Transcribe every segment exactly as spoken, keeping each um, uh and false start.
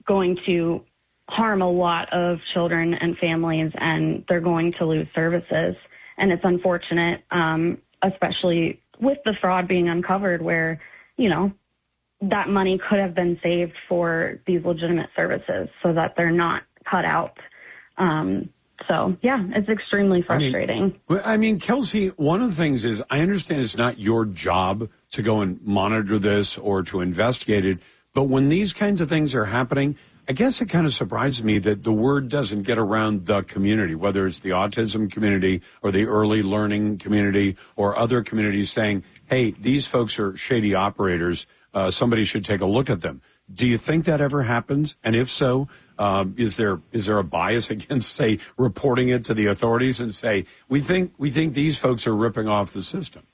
going to harm a lot of children and families, and they're going to lose services. And it's unfortunate, um, especially with the fraud being uncovered where, you know, that money could have been saved for these legitimate services so that they're not cut out. Um, so, yeah, it's extremely frustrating. I mean, I mean, Kelsey, one of the things is I understand it's not your job to go and monitor this or to investigate it, but when these kinds of things are happening, I guess it kind of surprises me that the word doesn't get around the community, whether it's the autism community or the early learning community or other communities saying, hey, these folks are shady operators. Uh, somebody should take a look at them. Do you think that ever happens? And if so, um, is there is there a bias against, say, reporting it to the authorities and say, we think we think these folks are ripping off the system?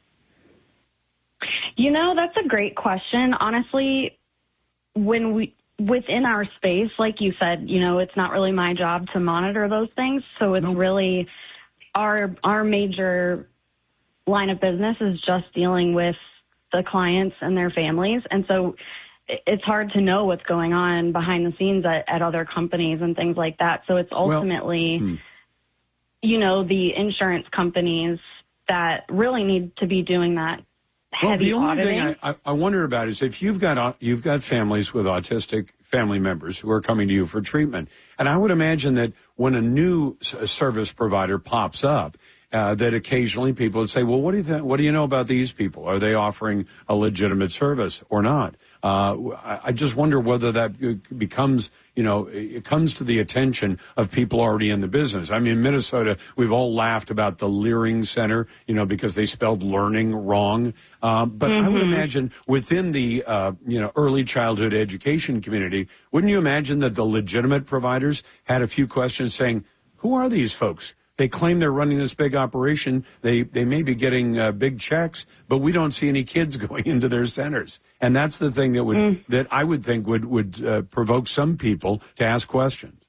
You know, that's a great question. Honestly, when we within our space, like you said, you know, it's not really my job to monitor those things. So it's Nope. really our our major line of business is just dealing with the clients and their families. And so it's hard to know what's going on behind the scenes at, at other companies and things like that. So it's ultimately, well, hmm. you know, the insurance companies that really need to be doing that. Well, heavy the only auditing. thing I, I wonder about is if you've got you've got families with autistic family members who are coming to you for treatment, and I would imagine that when a new service provider pops up, uh, that occasionally people would say, "Well, what do you think? What do you know about these people? Are they offering a legitimate service or not?" Uh, I, I just wonder whether that becomes, you know, it comes to the attention of people already in the business. I mean, in Minnesota, we've all laughed about the Leering Center, you know, because they spelled learning wrong. Uh, but mm-hmm. I would imagine within the, uh, you know, early childhood education community, wouldn't you imagine that the legitimate providers had a few questions saying, who are these folks? They claim they're running this big operation. They they may be getting uh, big checks, but we don't see any kids going into their centers. And that's the thing that would mm. that I would think would would uh, provoke some people to ask questions.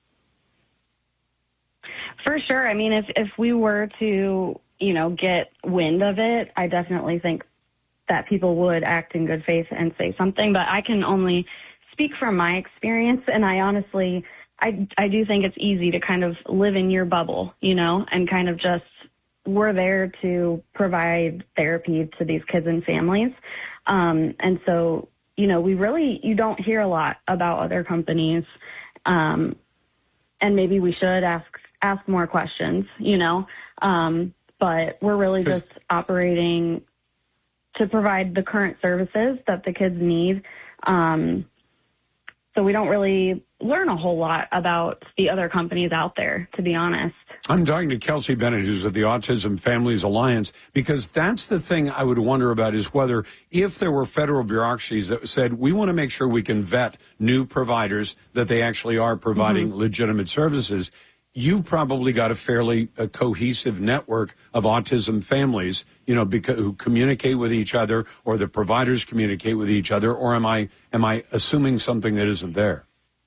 For sure. I mean, if if we were to, you know, get wind of it, I definitely think that people would act in good faith and say something. But I can only speak from my experience, and I honestly. I, I do think it's easy to kind of live in your bubble, you know, and kind of just, we're there to provide therapy to these kids and families. Um, and so, you know, we really, you don't hear a lot about other companies. Um, and maybe we should ask, ask more questions, you know, um, but we're really just operating to provide the current services that the kids need. Um, so we don't really learn a whole lot about the other companies out there, to be honest. I'm talking to Kelsey Bennett, who's at the Autism Families Alliance, because that's the thing I would wonder about is whether if there were federal bureaucracies that said, we want to make sure we can vet new providers, that they actually are providing mm-hmm. legitimate services. You've probably got a fairly a cohesive network of autism families, you know, because, who communicate with each other, or the providers communicate with each other, or am I am I assuming something that isn't there?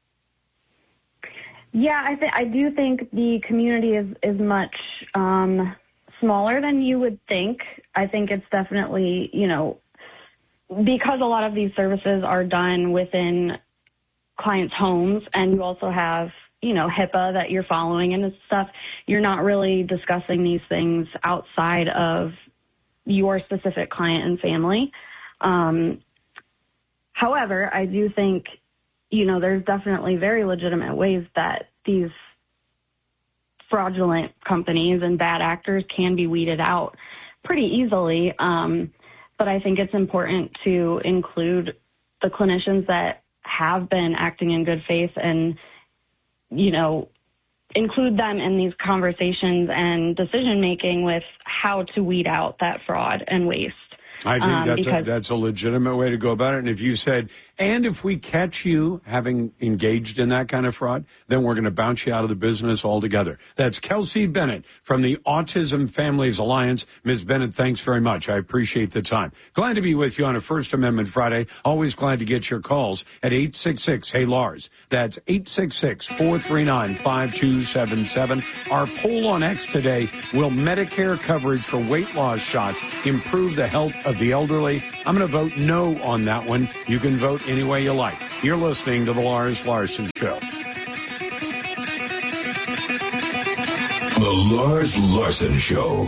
Yeah, I th- I do think the community is is much um, smaller than you would think. I think it's definitely, you know, because a lot of these services are done within clients' homes, and you also have, you know, HIPAA that you're following and stuff. You're not really discussing these things outside of your specific client and family. Um, however, I do think, you know, there's definitely very legitimate ways that these fraudulent companies and bad actors can be weeded out pretty easily. Um, but I think it's important to include the clinicians that have been acting in good faith and, you know, include them in these conversations and decision making with how to weed out that fraud and waste. I think um, that's, a, that's a legitimate way to go about it. And if you said, and if we catch you having engaged in that kind of fraud, then we're going to bounce you out of the business altogether. That's Kelsey Bennett from the Autism Families Alliance. Miz Bennett, thanks very much. I appreciate the time. Glad to be with you on a First Amendment Friday. Always glad to get your calls at eight six six, hey Lars. That's eight six six, four three nine, five two seven seven. Our poll on X today, will Medicare coverage for weight loss shots improve the health of the elderly. I'm going to vote no on that one. You can vote any way you like. You're listening to The Lars Larson Show. The Lars Larson Show.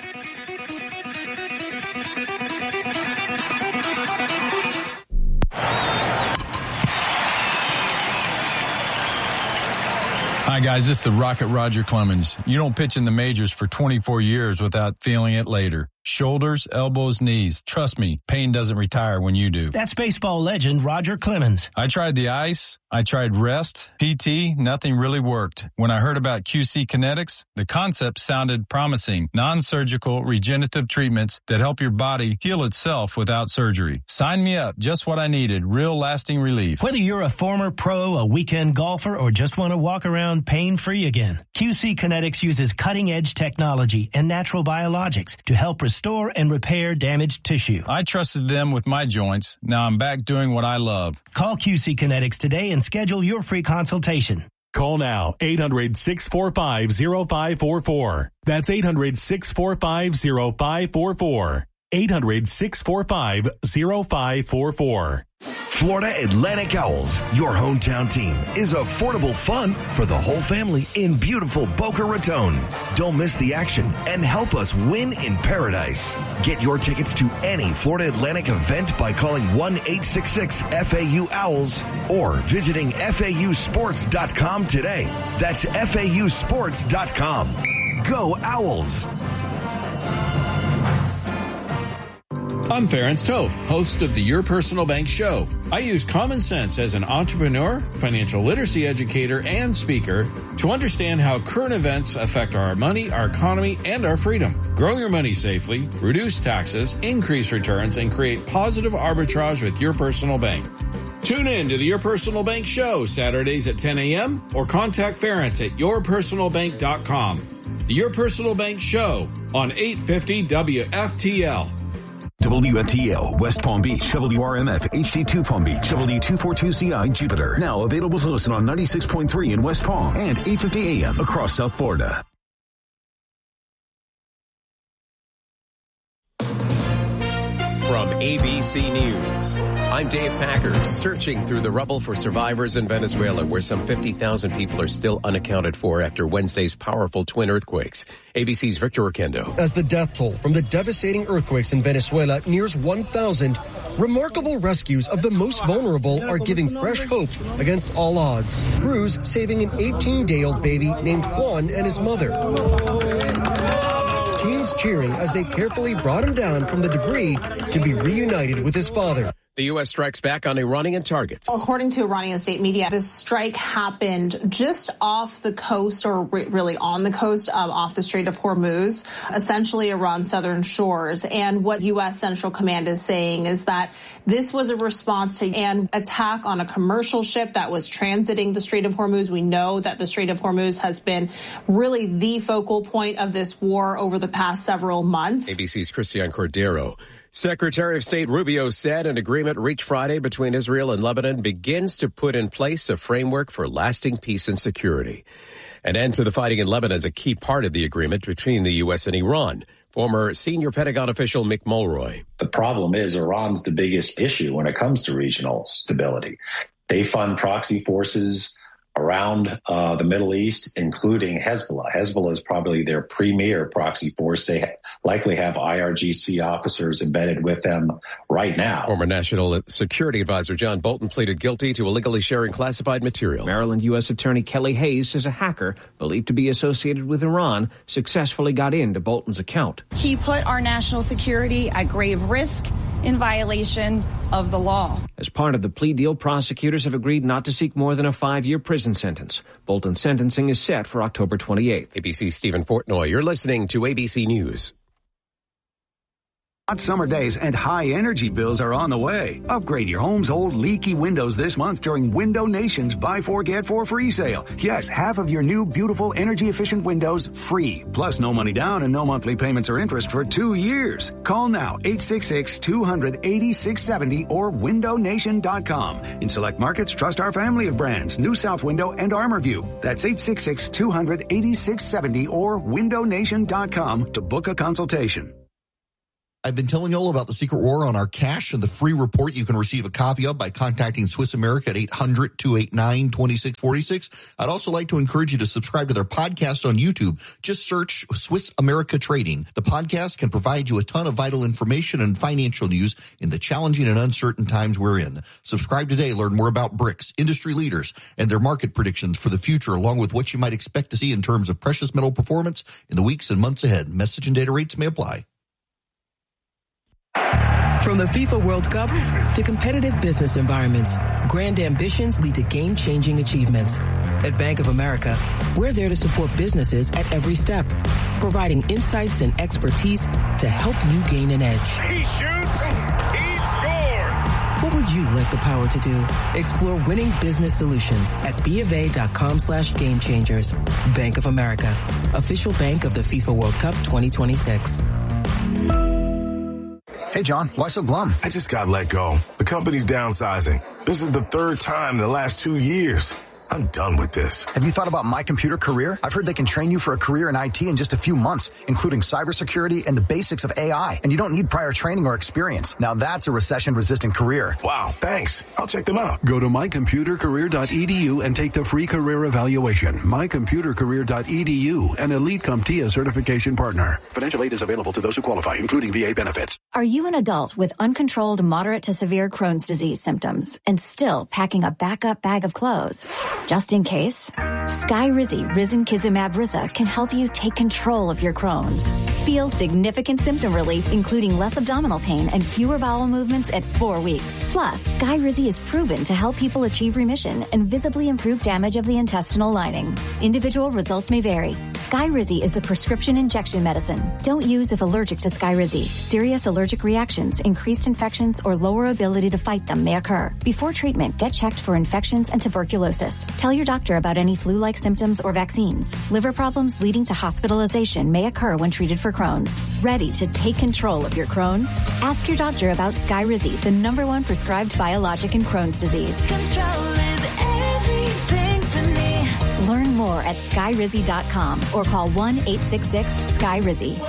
Hi, guys. This is the Rocket Roger Clemens. You don't pitch in the majors for twenty-four years without feeling it later. Shoulders, elbows, knees. Trust me, pain doesn't retire when you do. That's baseball legend Roger Clemens. I tried the ice. I tried rest, P T. Nothing really worked. When I heard about Q C Kinetics, the concept sounded promising. Non-surgical regenerative treatments that help your body heal itself without surgery. Sign me up. Just what I needed. Real lasting relief. Whether you're a former pro, a weekend golfer, or just want to walk around pain-free again, Q C Kinetics uses cutting-edge technology and natural biologics to help restore and repair damaged tissue. I trusted them with my joints. Now I'm back doing what I love. Call Q C Kinetics today and schedule your free consultation. Call now, eight hundred, six four five, zero five four four. That's eight hundred, six four five, zero five four four. eight hundred, six four five, zero five four four. Florida Atlantic Owls, your hometown team, is affordable fun for the whole family in beautiful Boca Raton. Don't miss the action and help us win in paradise. Get your tickets to any Florida Atlantic event by calling one eight six six F A U Owls or visiting F A U sports dot com today. That's F A U sports dot com. Go Owls! I'm Ferenc Tove, host of the Your Personal Bank Show. I use common sense as an entrepreneur, financial literacy educator, and speaker to understand how current events affect our money, our economy, and our freedom. Grow your money safely, reduce taxes, increase returns, and create positive arbitrage with Your Personal Bank. Tune in to the Your Personal Bank Show Saturdays at ten a.m. or contact Ferenc at your personal bank dot com. The Your Personal Bank Show on eight fifty W F T L. W F T L, West Palm Beach, W R M F, H D two Palm Beach, W two forty-two C I, Jupiter. Now available to listen on ninety-six point three in West Palm and eight fifty A M across South Florida. From A B C News, I'm Dave Packer, searching through the rubble for survivors in Venezuela, where some fifty thousand people are still unaccounted for after Wednesday's powerful twin earthquakes. A B C's Victor Oquendo. As the death toll from the devastating earthquakes in Venezuela nears one thousand, remarkable rescues of the most vulnerable are giving fresh hope against all odds. Crews saving an eighteen-day-old baby named Juan and his mother. Teams cheering as they carefully brought him down from the debris to be reunited with his father. The U S strikes back on Iranian targets. According to Iranian state media, this strike happened just off the coast, or re- really on the coast, um, off the Strait of Hormuz, essentially Iran's southern shores. And what U S Central Command is saying is that this was a response to an attack on a commercial ship that was transiting the Strait of Hormuz. We know that the Strait of Hormuz has been really the focal point of this war over the past several months. A B C's Christian Cordero. Secretary of State Rubio said an agreement reached Friday between Israel and Lebanon begins to put in place a framework for lasting peace and security. An end to the fighting in Lebanon is a key part of the agreement between the U S and Iran. Former senior Pentagon official Mick Mulroy. The problem is Iran's the biggest issue when it comes to regional stability. They fund proxy forces around uh, the Middle East, including Hezbollah. Hezbollah is probably their premier proxy force. They ha- likely have I R G C officers embedded with them right now. Former National Security Advisor John Bolton pleaded guilty to illegally sharing classified material. Maryland U S Attorney Kelly Hayes says a hacker believed to be associated with Iran successfully got into Bolton's account. He put our national security at grave risk in violation of the law. As part of the plea deal, prosecutors have agreed not to seek more than a five-year prison sentence. Bolton's sentencing is set for October twenty-eighth. A B C's Stephen Portnoy, you're listening to A B C News. Hot summer days and high energy bills are on the way. Upgrade your home's old leaky windows this month during Window Nation's Buy Four, Get Four free sale. Yes, half of your new beautiful energy efficient windows free. Plus no money down and no monthly payments or interest for two years. Call now eight six six, two hundred, eighty-six seventy or window nation dot com. In select markets, trust our family of brands, New South Window and ArmorView. That's eight six six, two hundred, eighty-six seventy or window nation dot com to book a consultation. I've been telling you all about the Secret War on our cash and the free report you can receive a copy of by contacting Swiss America at eight hundred, two eight nine, two six four six. I'd also like to encourage you to subscribe to their podcast on YouTube. Just search Swiss America Trading. The podcast can provide you a ton of vital information and financial news in the challenging and uncertain times we're in. Subscribe today. Learn more about B R I C S, industry leaders, and their market predictions for the future, along with what you might expect to see in terms of precious metal performance in the weeks and months ahead. Message and data rates may apply. From the FIFA World Cup to competitive business environments, grand ambitions lead to game-changing achievements. At Bank of America, we're there to support businesses at every step, providing insights and expertise to help you gain an edge. He shoots, he scores! What would you like the power to do? Explore winning business solutions at BofA.com slash game changers. Bank of America, official bank of the FIFA World Cup twenty twenty-six. Hey, John, why so glum? I just got let go. The company's downsizing. This is the third time in the last two years. I'm done with this. Have you thought about My Computer Career? I've heard they can train you for a career in I T in just a few months, including cybersecurity and the basics of A I. And you don't need prior training or experience. Now that's a recession-resistant career. Wow, thanks. I'll check them out. Go to my computer career dot e d u and take the free career evaluation. my computer career dot e d u, an Elite CompTIA certification partner. Financial aid is available to those who qualify, including V A benefits. Are you an adult with uncontrolled moderate to severe Crohn's disease symptoms and still packing a backup bag of clothes? Just in case, Skyrizi Risankizumab Riza can help you take control of your Crohn's. Feel significant symptom relief, including less abdominal pain and fewer bowel movements at four weeks. Plus, Skyrizi is proven to help people achieve remission and visibly improve damage of the intestinal lining. Individual results may vary. Skyrizi is a prescription injection medicine. Don't use if allergic to Skyrizi. Serious allergic reactions, increased infections, or lower ability to fight them may occur. Before treatment, get checked for infections and tuberculosis. Tell your doctor about any flu-like symptoms or vaccines. Liver problems leading to hospitalization may occur when treated for Crohn's. Ready to take control of your Crohn's? Ask your doctor about Skyrizi, the number one prescribed biologic in Crohn's disease. Control is everything to me. Learn more at skyrizi dot com or call one eight six six sky rizi.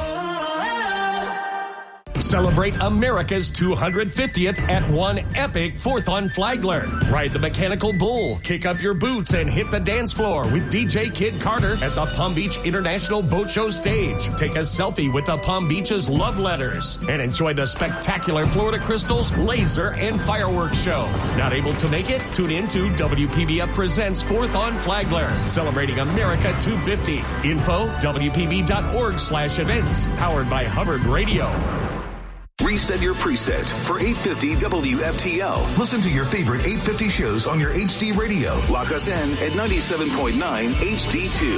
Celebrate America's two hundred fiftieth at one epic fourth on Flagler. Ride the mechanical bull, kick up your boots, and hit the dance floor with D J Kid Carter at the Palm Beach International Boat Show stage. Take a selfie with the Palm Beach's love letters and enjoy the spectacular Florida Crystals laser and fireworks show. Not able to make it? Tune in to W P B F Presents fourth on Flagler, celebrating America two fifty. Info, W P B dot org slash events, powered by Hubbard Radio. Reset your preset for eight fifty W F T L. Listen to your favorite eight fifty shows on your H D radio. Lock us in at ninety-seven point nine H D two.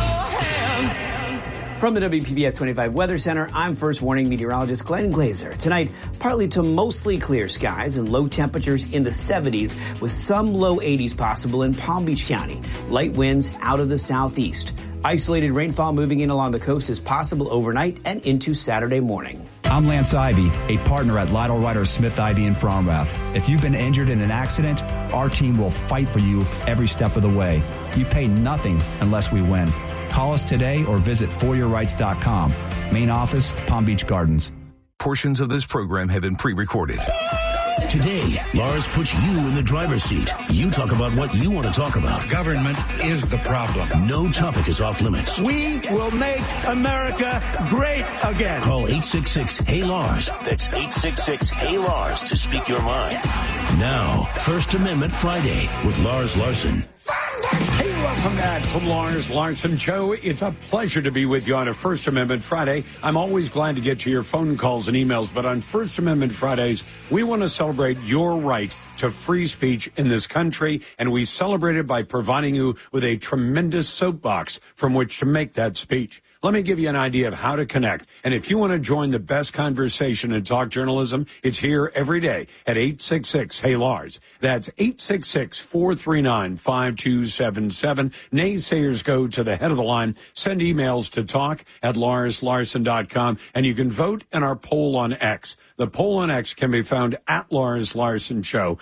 From the W P B F twenty-five Weather Center, I'm First Warning meteorologist Glenn Glazer. Tonight, partly to mostly clear skies and low temperatures in the seventies with some low eighties possible in Palm Beach County. Light winds out of the southeast. Isolated rainfall moving in along the coast is possible overnight and into Saturday morning. I'm Lance Ivy, a partner at Lytle Ryder Smith I D in Farmbath. If you've been injured in an accident, our team will fight for you every step of the way. You pay nothing unless we win. Call us today or visit for your rights dot com. Main office, Palm Beach Gardens. Portions of this program have been pre-recorded. Today, Lars puts you in the driver's seat. You talk about what you want to talk about. Government is the problem. No topic is off limits. We will make America great again. Call eight six six, Hey Lars. That's eight six six, Hey Lars to speak your mind. Now, First Amendment Friday with Lars Larson. Hey, welcome back to Lars Larson Show. It's a pleasure to be with you on a First Amendment Friday. I'm always glad to get to your phone calls and emails, but on First Amendment Fridays, we want to celebrate your right to free speech in this country, and we celebrate it by providing you with a tremendous soapbox from which to make that speech. Let me give you an idea of how to connect. And if you want to join the best conversation in talk journalism, it's here every day at eight six six, Hey Lars. That's eight six six, four three nine, five two seven seven. Naysayers go to the head of the line. Send emails to talk at lars larson dot com, and you can vote in our poll on X. The poll on X can be found at Lars Larson Show.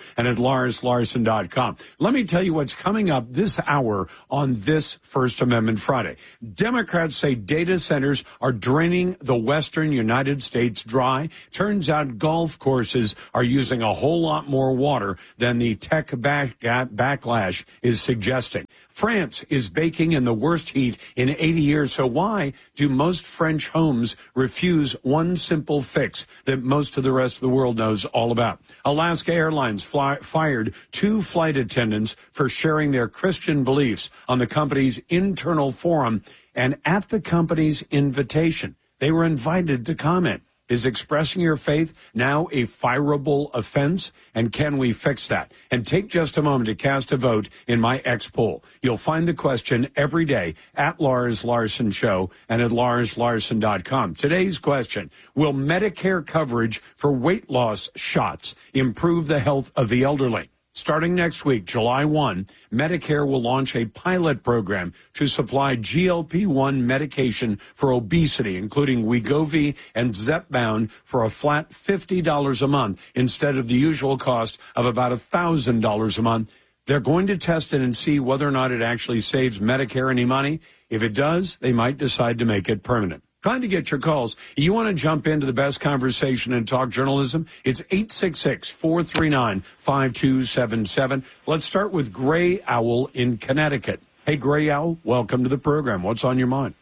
and at Lars Larson dot com. Let me tell you what's coming up this hour on this First Amendment Friday. Democrats say data centers are draining the western United States dry. Turns out golf courses are using a whole lot more water than the tech back, backlash is suggesting. France is baking in the worst heat in eighty years. So why do most French homes refuse one simple fix that most of the rest of the world knows all about? Alaska Airlines fly, fired two flight attendants for sharing their Christian beliefs on the company's internal forum and at the company's invitation. They were invited to comment. Is expressing your faith now a fireable offense? And can we fix that? And take just a moment to cast a vote in my X poll. You'll find the question every day at Lars Larson Show and at Lars Larson dot com. Today's question, will Medicare coverage for weight loss shots improve the health of the elderly? Starting next week, July first, Medicare will launch a pilot program to supply G L P one medication for obesity, including Wegovy and Zepbound, for a flat fifty dollars a month instead of the usual cost of about one thousand dollars a month. They're going to test it and see whether or not it actually saves Medicare any money. If it does, they might decide to make it permanent. Trying to get your calls. You want to jump into the best conversation and talk journalism? It's eight six six, four three nine, five two seven seven. Let's start with Gray Owl in Connecticut. Hey, Gray Owl, welcome to the program. What's on your mind?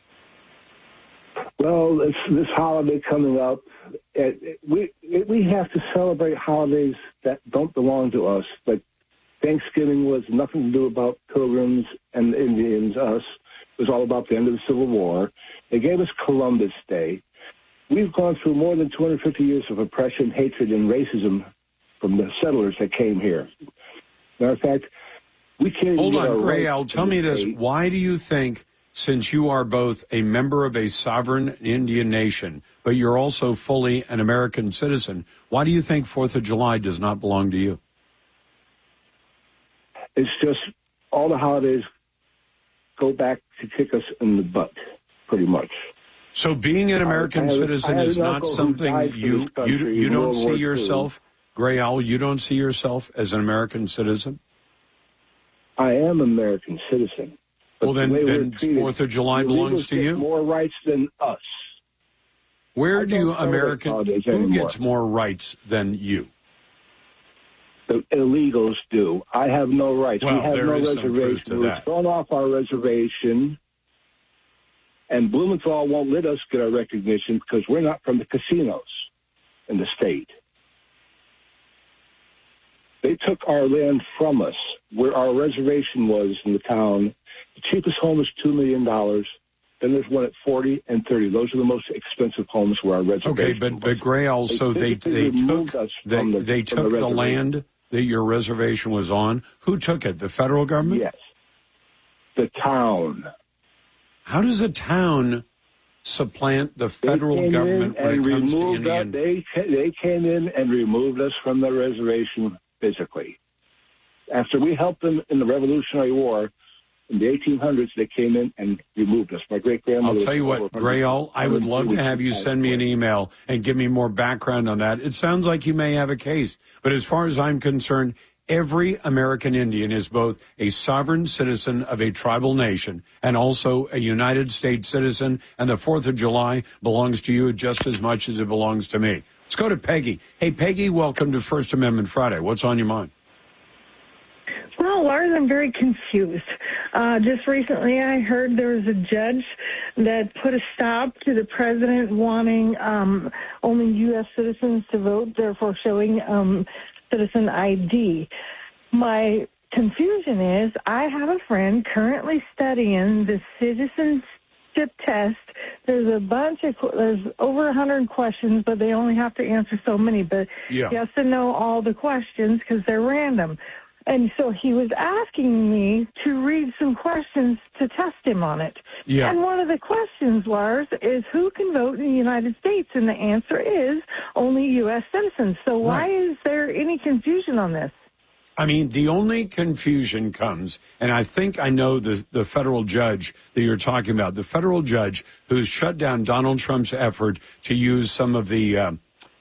Well, it's this holiday coming up. It, we we have to celebrate holidays that don't belong to us. Like Thanksgiving was nothing to do about Pilgrims and Indians, us. It was all about the end of the Civil War. They gave us Columbus Day. We've gone through more than two hundred fifty years of oppression, hatred, and racism from the settlers that came here. Matter of fact, we can't Hold even on, get our Gray rights Owl, tell in me the this. state. Why do you think, since you are both a member of a sovereign Indian nation, but you're also fully an American citizen, why do you think fourth of July does not belong to you? It's just all the holidays go back to kick us in the butt, pretty much. So being an American I had- citizen I had is an not uncle who something died for you this country you you in don't World see War Two. yourself, Gray Owl, you don't see yourself as an American citizen? I am an American citizen. But Well, then, the way we're then treated, fourth of July the belongs illegals to get you? more rights than us. Where I do don't you, celebrate American, holidays who anymore. gets more rights than you? The illegals do. I have no rights. Well, we have there no is some truth reservation. to We were that. thrown off our reservation, and Blumenthal won't let us get our recognition because we're not from the casinos in the state. They took our land from us, where our reservation was in the town. The cheapest home is two million dollars. Then there's one at forty and thirty. Those are the most expensive homes where our reservation Okay, but, but Gray Owl, so they, physically they removed took, us they, from the- they from took the the reservation. land that your reservation was on. Who took it? The federal government? Yes. The town. How does a town supplant the They federal came government in when and it comes to removed us. Indian? They, ca- they came in and removed us from the reservation physically. After we helped them in the Revolutionary War in the eighteen hundreds, they came in and removed us. My great-grandmother... I'll tell you was what, over Gray Owl, I would love to one hundred have you send me an email and give me more background on that. It sounds like you may have a case. But as far as I'm concerned, every American Indian is both a sovereign citizen of a tribal nation and also a United States citizen, and the fourth of July belongs to you just as much as it belongs to me. Let's go to Peggy. Hey, Peggy, welcome to First Amendment Friday. What's on your mind? Well, Lars, I'm very confused. Uh, just recently I heard there was a judge that put a stop to the president wanting um, only U S citizens to vote, therefore showing um, citizen I D. My confusion is I have a friend currently studying the citizenship test. There's a bunch of, there's over one hundred questions, but they only have to answer so many. But Yeah. he has to know all the questions because they're random. And so he was asking me to read some questions to test him on it. Yeah. And one of the questions, Lars, is who can vote in the United States? And the answer is only U S citizens. So why Right. is there any confusion on this? I mean, the only confusion comes, and I think I know the, the federal judge that you're talking about, the federal judge who's shut down Donald Trump's effort to use some of the uh,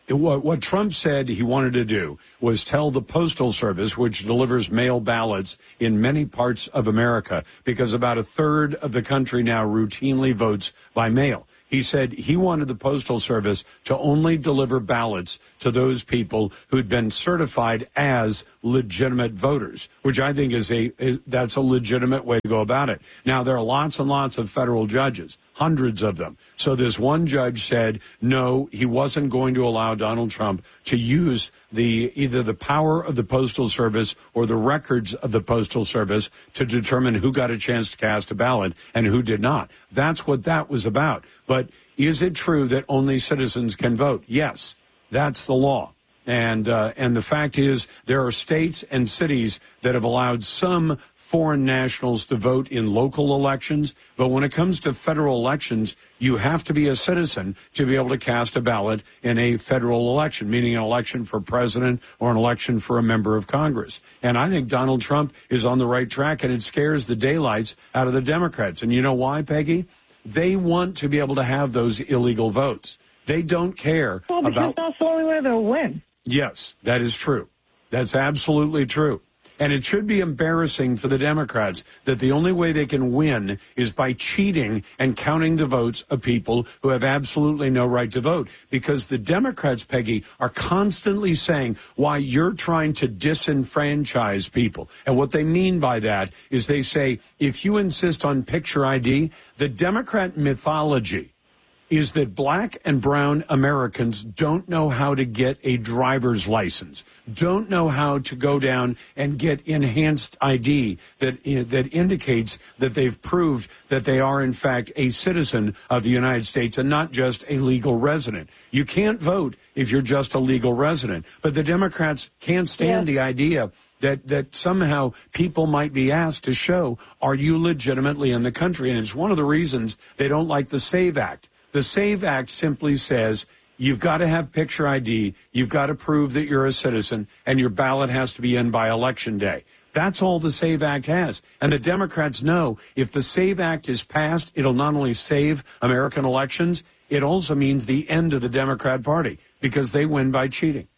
What, what Trump said he wanted to do was tell the Postal Service, which delivers mail ballots in many parts of America, because about a third of the country now routinely votes by mail. He said he wanted the Postal Service to only deliver ballots to those people who'd been certified as legitimate voters, which I think is a is, that's a legitimate way to go about it. Now, there are lots and lots of federal judges, hundreds of them. So this one judge said, no, he wasn't going to allow Donald Trump to use the either the power of the Postal Service or the records of the Postal Service to determine who got a chance to cast a ballot and who did not. That's what that was about. But is it true that only citizens can vote? Yes, that's the law. And uh, and the fact is there are states and cities that have allowed some foreign nationals to vote in local elections. But when it comes to federal elections, you have to be a citizen to be able to cast a ballot in a federal election, meaning an election for president or an election for a member of Congress. And I think Donald Trump is on the right track, and it scares the daylights out of the Democrats. And you know why, Peggy? They want to be able to have those illegal votes. They don't care well, because about... that's the only way they'll win. Yes, that is true. That's absolutely true. And it should be embarrassing for the Democrats that the only way they can win is by cheating and counting the votes of people who have absolutely no right to vote. Because the Democrats, Peggy, are constantly saying why you're trying to disenfranchise people. And what they mean by that is they say, if you insist on picture I D, the Democrat mythology is that black and brown Americans don't know how to get a driver's license, don't know how to go down and get enhanced I D that that indicates that they've proved that they are, in fact, a citizen of the United States and not just a legal resident. You can't vote if you're just a legal resident. But the Democrats can't stand yeah. the idea that that somehow people might be asked to show, are you legitimately in the country? And it's one of the reasons they don't like the SAVE Act. The SAVE Act simply says you've got to have picture I D, you've got to prove that you're a citizen, and your ballot has to be in by Election Day. That's all the SAVE Act has. And the Democrats know if the SAVE Act is passed, it'll not only save American elections, it also means the end of the Democrat Party because they win by cheating.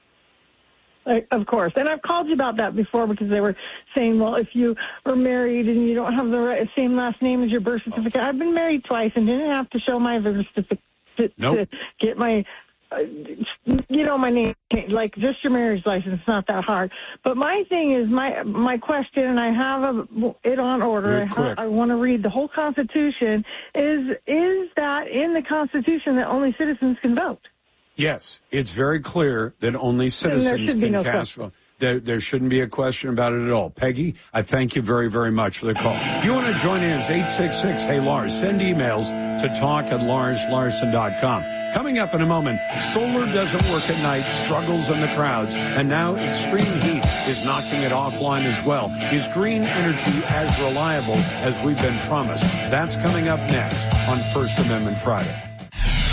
Of course. And I've called you about that before because they were saying, well, if you are married and you don't have the right, same last name as your birth certificate. I've been married twice and didn't have to show my birth certificate nope. to get my, uh, you know, my name, like just your marriage license. It's not that hard. But my thing is, my my question, and I have a, it on order. I, ha- I want to read the whole Constitution. Is is that in the Constitution that only citizens can vote? Yes, it's very clear that only citizens can no cast votes. There, there shouldn't be a question about it at all. Peggy, I thank you very, very much for the call. If you want to join in, it's eight six six, hey, Lars. Send emails to talk at lars larson dot com. Coming up in a moment, solar doesn't work at night, struggles in the crowds, and now extreme heat is knocking it offline as well. Is green energy as reliable as we've been promised? That's coming up next on First Amendment Friday.